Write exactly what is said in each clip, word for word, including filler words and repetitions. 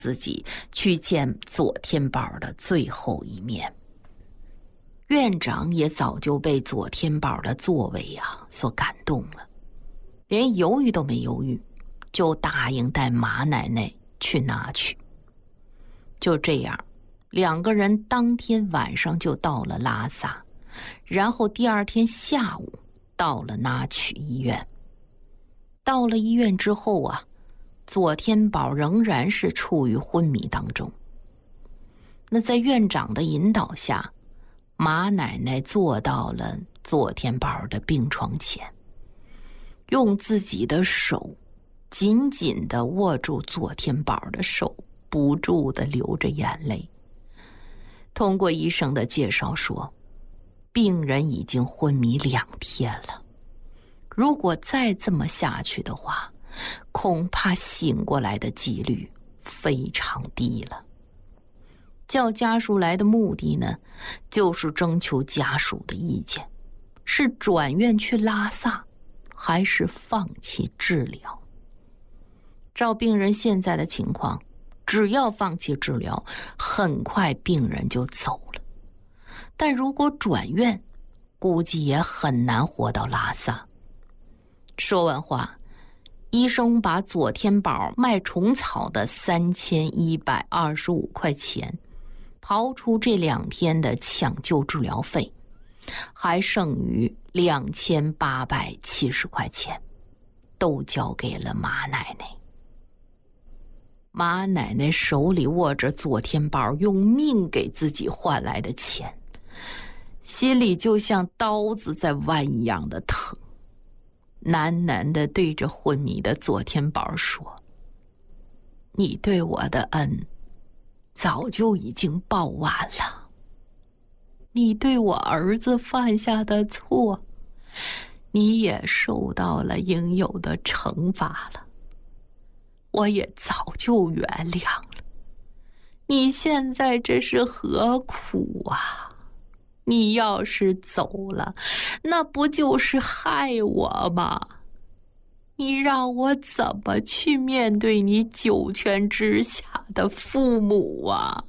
自己去见左天宝的最后一面。院长也早就被左天宝的作为啊所感动了，连犹豫都没犹豫，就答应带马奶奶去拿去。就这样，两个人当天晚上就到了拉萨，然后第二天下午到了拿曲医院。到了医院之后啊，左天宝仍然是处于昏迷当中。那在院长的引导下，马奶奶坐到了左天宝的病床前，用自己的手紧紧地握住左天宝的手，不住地流着眼泪。通过医生的介绍说，病人已经昏迷两天了，如果再这么下去的话，恐怕醒过来的几率非常低了。叫家属来的目的呢，就是征求家属的意见，是转院去拉萨，还是放弃治疗。照病人现在的情况，只要放弃治疗，很快病人就走了。但如果转院，估计也很难活到拉萨。说完话，医生把左天宝卖虫草的三千一百二十五块钱，刨除这两天的抢救治疗费，还剩余两千八百七十块钱，都交给了马奶奶。马奶奶手里握着左天宝用命给自己换来的钱，心里就像刀子在剜一样的疼，喃喃地对着昏迷的左天宝说：“你对我的恩早就已经报完了，你对我儿子犯下的错，你也受到了应有的惩罚了，我也早就原谅了。你现在这是何苦啊？你要是走了，那不就是害我吗？你让我怎么去面对你九泉之下的父母啊？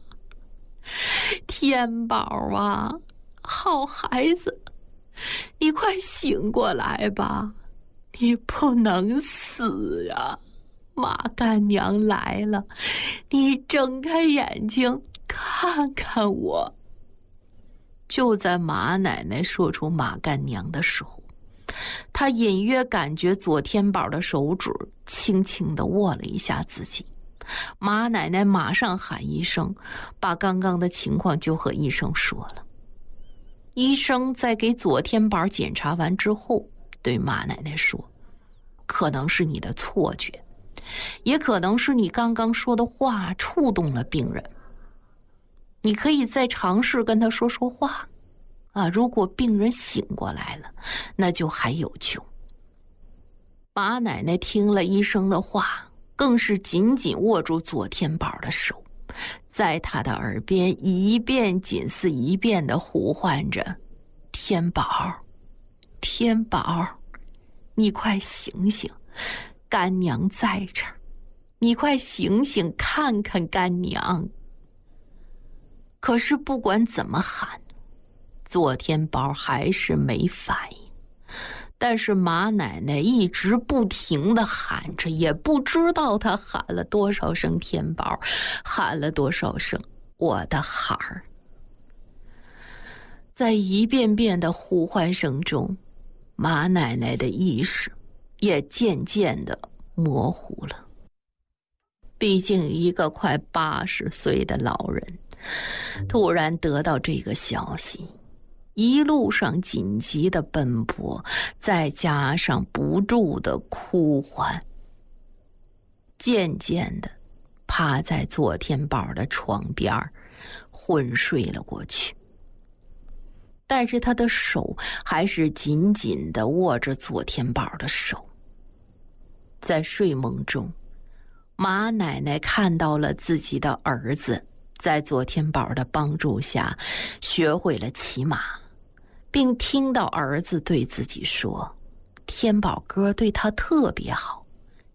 天宝啊，好孩子，你快醒过来吧，你不能死啊！马干娘来了，你睁开眼睛看看我。”就在马奶奶说出马干娘的时候，她隐约感觉左天宝的手指轻轻地握了一下自己。马奶奶马上喊医生，把刚刚的情况就和医生说了。医生在给左天宝检查完之后，对马奶奶说：“可能是你的错觉，也可能是你刚刚说的话触动了病人。你可以再尝试跟他说说话，啊，如果病人醒过来了，那就还有救。”马奶奶听了医生的话，更是紧紧握住左天宝的手，在他的耳边一遍紧似一遍地呼唤着：“天宝，天宝，你快醒醒，干娘在这儿，你快醒醒看看干娘。”可是不管怎么喊，左天宝还是没反应。但是马奶奶一直不停地喊着，也不知道她喊了多少声天宝，喊了多少声我的孩儿。在一遍遍的呼唤声中，马奶奶的意识也渐渐地模糊了。毕竟一个快八十岁的老人突然得到这个消息，一路上紧急的奔波，再加上不住的哭唤，渐渐的趴在左天宝的床边昏睡了过去。但是他的手还是紧紧地握着左天宝的手。在睡梦中，马奶奶看到了自己的儿子在左天宝的帮助下学会了骑马，并听到儿子对自己说：“天宝哥对他特别好，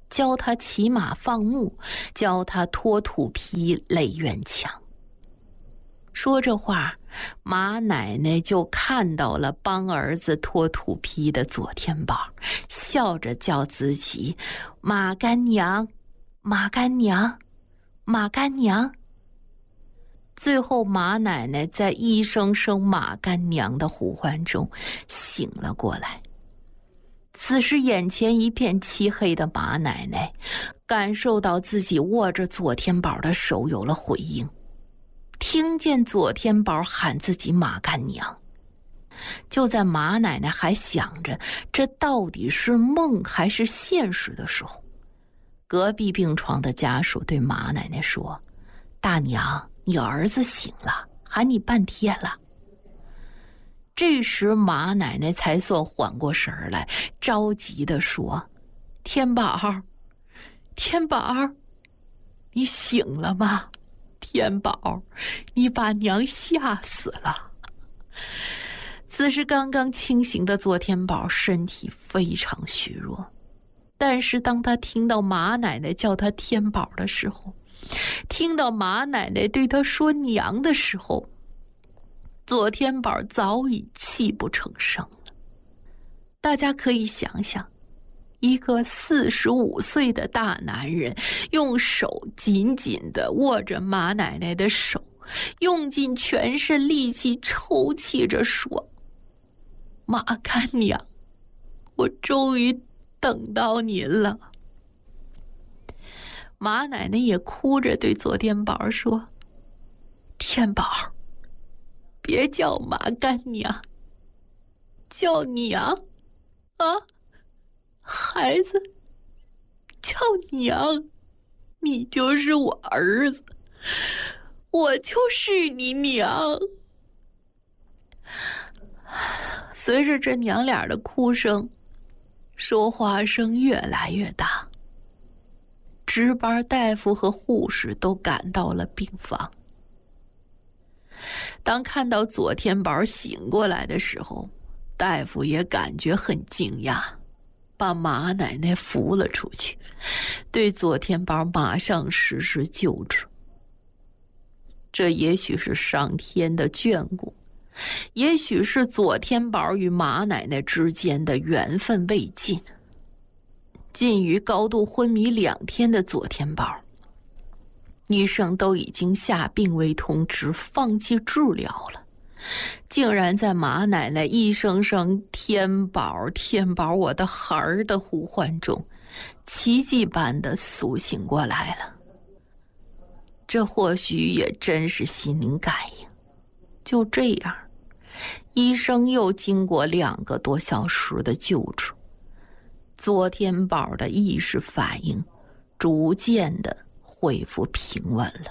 教他骑马放牧，教他脱土坯垒院墙。说这话，马奶奶就看到了帮儿子脱土坯的左天宝，笑着叫自己马干娘，马干娘，马干娘。最后马奶奶在一声声马干娘的呼唤中醒了过来。此时眼前一片漆黑的马奶奶感受到自己握着左天宝的手有了回应，听见左天宝喊自己马干娘。就在马奶奶还想着这到底是梦还是现实的时候，隔壁病床的家属对马奶奶说：大娘，你儿子醒了，喊你半天了。这时马奶奶才算缓过神来，着急地说：天宝，天宝，你醒了吗？天宝，你把娘吓死了。此时刚刚清醒的左天宝身体非常虚弱，但是当他听到马奶奶叫他天宝的时候，听到马奶奶对他说娘的时候，左天宝早已泣不成声了。大家可以想想，一个四十五岁的大男人用手紧紧地握着马奶奶的手，用尽全身力气抽泣着说：马干娘，我终于等到您了。马奶奶也哭着对左天宝说：天宝，别叫马干娘，叫娘啊，孩子，叫娘，你就是我儿子，我就是你娘。随着这娘俩的哭声，说话声越来越大，值班大夫和护士都赶到了病房。当看到左天宝醒过来的时候，大夫也感觉很惊讶，把马奶奶扶了出去，对左天宝马上实施救治。这也许是上天的眷顾，也许是左天宝与马奶奶之间的缘分未尽。近于高度昏迷两天的左天宝，医生都已经下病危通知，放弃治疗了，竟然在马奶奶一声声天宝天宝我的孩儿的呼唤中，奇迹般的苏醒过来了。这或许也真是心灵感应。就这样，医生又经过两个多小时的救治，左天宝的意识反应逐渐的恢复平稳了。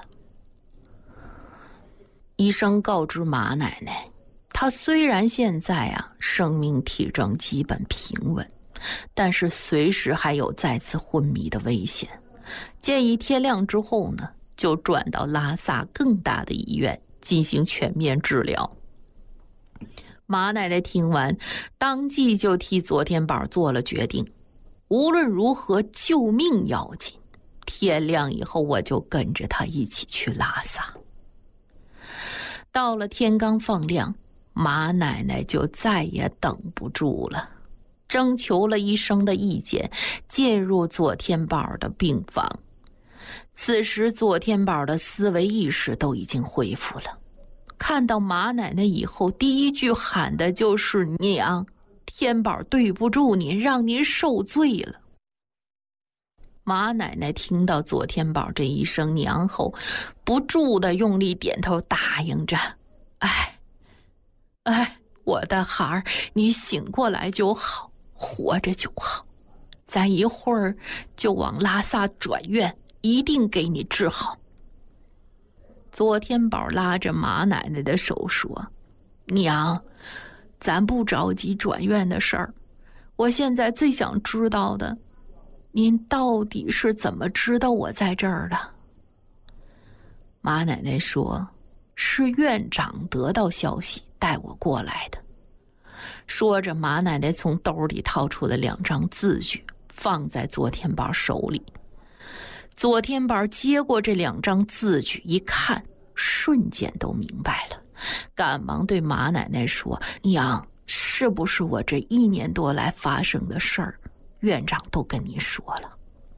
医生告知马奶奶，她虽然现在啊生命体征基本平稳，但是随时还有再次昏迷的危险，建议天亮之后呢，就转到拉萨更大的医院进行全面治疗。马奶奶听完，当即就替左天宝做了决定，无论如何救命要紧，天亮以后我就跟着他一起去拉萨。到了天刚放亮，马奶奶就再也等不住了，征求了医生的意见，进入左天宝的病房。此时左天宝的思维意识都已经恢复了，看到马奶奶以后，第一句喊的就是娘，天宝对不住您，让您受罪了。马奶奶听到左天宝这一声娘后，不住地用力点头答应着：哎哎，我的孩儿，你醒过来就好，活着就好，咱一会儿就往拉萨转院，一定给你治好。左天宝拉着马奶奶的手说：娘，咱不着急转院的事儿，我现在最想知道的，您到底是怎么知道我在这儿的？马奶奶说：是院长得到消息带我过来的。说着，马奶奶从兜里掏出了两张字据， 放在左天宝手里。左天宝接过这两张字据一看，瞬间都明白了，赶忙对马奶奶说：“娘，是不是我这一年多来发生的事儿，院长都跟你说了？”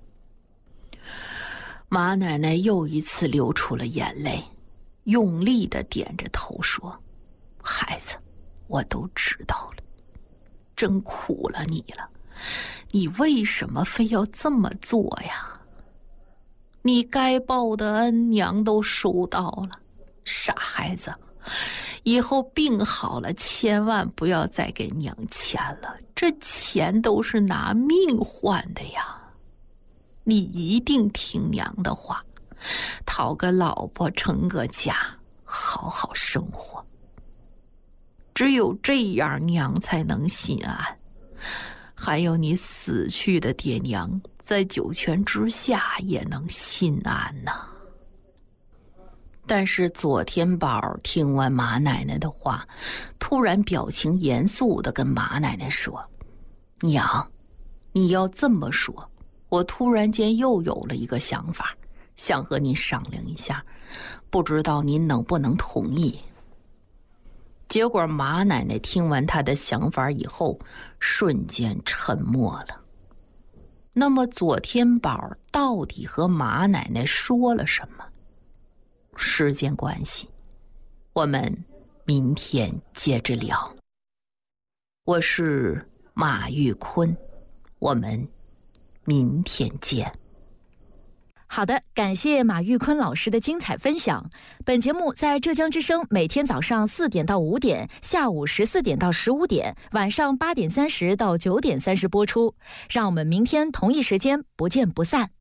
马奶奶又一次流出了眼泪，用力地点着头说：“孩子，我都知道了，真苦了你了。你为什么非要这么做呀？你该报的恩，娘都收到了。傻孩子，以后病好了，千万不要再给娘钱了，这钱都是拿命换的呀。你一定听娘的话，讨个老婆，成个家，好好生活。只有这样，娘才能心安。还有你死去的爹娘，在九泉之下也能心安呐。”但是左天宝听完马奶奶的话，突然表情严肃地跟马奶奶说：“娘，你要这么说，我突然间又有了一个想法，想和您商量一下，不知道您能不能同意？”结果马奶奶听完他的想法以后，瞬间沉默了。那么左天宝到底和马奶奶说了什么？时间关系，我们明天接着聊。我是马玉坤，我们明天见。 好的，感谢马玉坤老师的精彩分享。本节目在浙江之声每天早上四点到五点，下午十四点到十五点，晚上八点三十到九点三十播出。让我们明天同一时间不见不散。